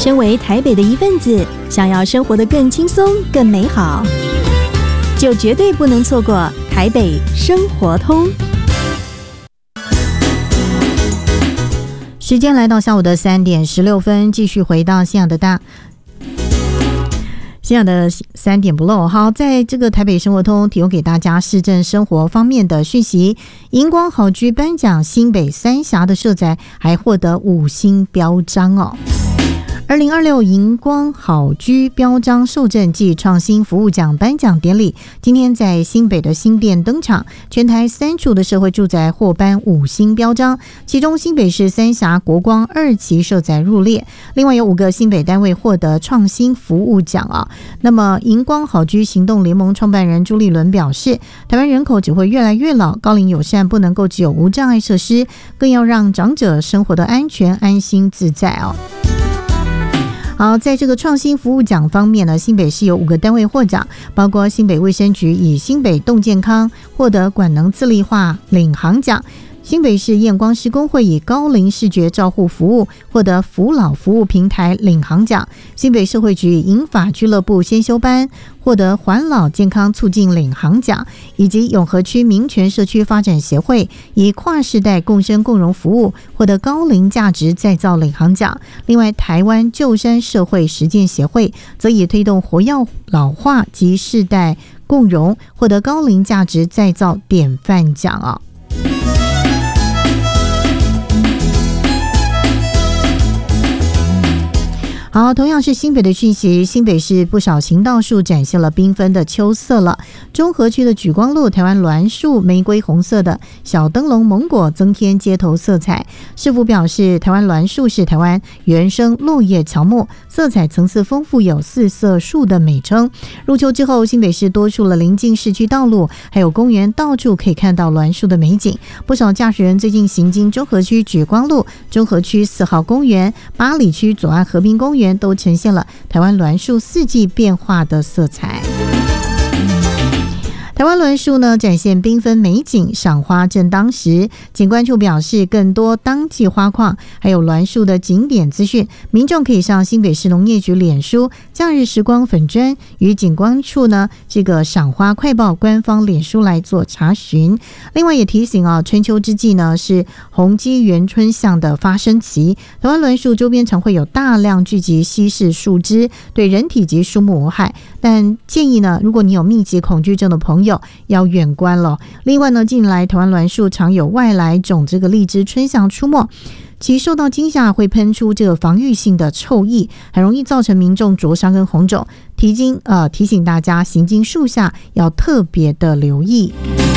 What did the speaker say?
身为台北的一份子，想要生活得更轻松、更美好，就绝对不能错过台北生活通。 时间来到下午的3点16分，继续回到西雅的3点不漏。好，在这个台北生活通提供给大家市政生活方面的讯息。荧光好居颁奖，新北三峡的社宅还获得5星标章哦。2026荧光好居标章受赠暨创新服务奖颁奖典礼今天在新北的新店登场，全台3处的社会住宅获颁5星标章，其中新北市三峡国光2期社宅入列，另外有5个新北单位获得创新服务奖啊。那么荧光好居行动联盟创办人朱立伦表示，台湾人口只会越来越老，高龄友善不能够只有无障碍设施，更要让长者生活的安全、安心、自在哦。好，在这个创新服务奖方面呢，新北市有5个单位获奖，包括新北卫生局以新北动健康获得管能自立化领航奖，新北市验光师工会以高龄视觉照护服务获得扶老服务平台领航奖，新北社会局以银发俱乐部先修班获得环老健康促进领航奖，以及永和区民权社区发展协会以跨世代共生共荣服务获得高龄价值再造领航奖。另外，台湾旧山社会实践协会则以推动活跃老化及世代共荣获得高龄价值再造典范奖啊。好，同样是新北的讯息，新北市不少行道树展现了缤纷的秋色了。中和区的莒光路台湾栾树玫瑰红色的小灯笼芒果增添街头色彩。市府表示，台湾栾树是台湾原生落叶乔木，色彩层次丰富，有4色树的美称。入秋之后，新北市多处了邻近市区道路还有公园到处可以看到栾树的美景。不少驾驶人最近行经中和区莒光路、中和区4号公园、八里区左岸河滨公园都呈现了台湾栾树4季变化的色彩。台湾栾树呢展现缤纷美景，赏花正当时。景观处表示，更多当季花况还有栾树的景点资讯，民众可以上新北市农业局脸书假日时光粉专与景观处呢这个赏花快报官方脸书来做查询。另外也提醒啊，春秋之际呢是红基元春象的发生期，台湾栾树周边常会有大量聚集稀释树枝，对人体及树木无害，但建议呢，如果你有密集恐惧症的朋友要远观了。另外呢，近来台湾栾树常有外来种这个荔枝春象出没，其受到惊吓会喷出这个防御性的臭液，很容易造成民众灼伤跟红肿。提醒大家行经树下要特别的留意。